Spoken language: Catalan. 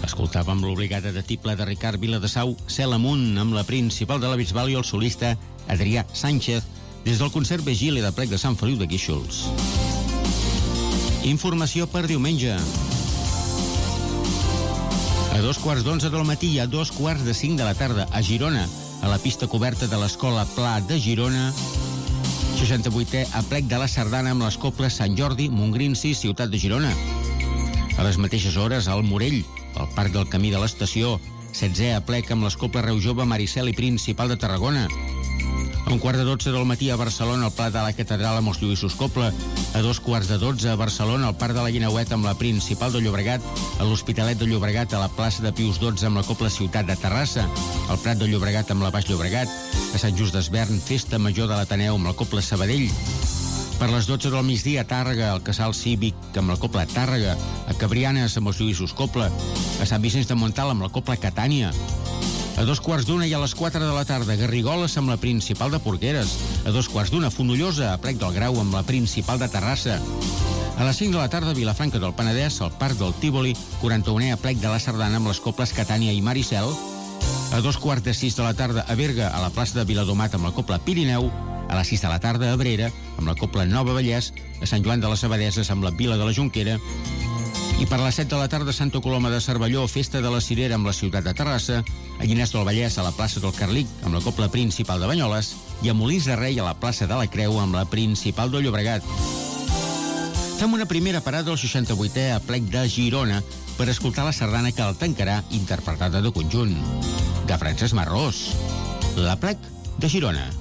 Escoltàvem l'obligada de tiple de Ricard Viladesau, Cel amunt, amb la principal de la Bisbal i el solista Adrià Sánchez, des del concert Vigília de Plec de Sant Feliu de Guíxols. Informació per diumenge. A 2:15 del matí i a 2:45 de la tarda a Girona, a la pista coberta de l'Escola Pla de Girona, 68è aplec de la Sardana amb les coples Sant Jordi, Montgrinci, Ciutat de Girona. A les mateixes hores, al Morell, al Parc del Camí de l'Estació, 16è aplec amb les coples Reu Jove, Maricel i Principal de Tarragona. A 11:45 del matí a Barcelona, al Pla de la Catedral amb els Lluïssos Copla. A 2:15 a Barcelona, al Parc de la Guineueta amb la Principal de Llobregat. A l'Hospitalet de Llobregat, a la plaça de Pius XII amb la Copla Ciutat de Terrassa. Al Prat de Llobregat amb la Baix Llobregat. A Sant Just d'Esvern, Festa Major de l'Ateneu amb la Copla Sabadell. Per les 12 del migdia a Tàrrega, al Casal Cívic amb la Copla Tàrrega. A Cabrianes amb els Lluïssos Copla. A Sant Vicenç de Montalt amb la Copla Catània. A 2:15 i a les 4 de la tarda, Garrigoles amb la Principal de Porqueres. A 2:15, Fonollosa, a Plec del Grau amb la Principal de Terrassa. A les 5 de la tarda, Vilafranca del Penedès, al Parc del Tívoli, 41è aplec de la Sardana amb les coples Catània i Maricel. A 2:45 de la tarda, a Berga, a la plaça de Viladomat amb la Copla Pirineu. A les 6 de la tarda, a Abrera, amb la Copla Nova Vallès. A Sant Joan de les Abadeses amb la Vila de la Jonquera. I per les 7 de la tarda, Santa Coloma de Cervelló, Festa de la Cirera amb la Ciutat de Terrassa. A Llinars del Vallès, a la plaça del Carlic, amb la Copla Principal de Banyoles. I a Molins de Rei, a la plaça de la Creu, amb la Principal de Llobregat. Fem una primera parada al 68è aplec de Girona per escoltar la sardana que el tancarà, interpretada de conjunt, de Francesc Marrós. L'aplec de Girona.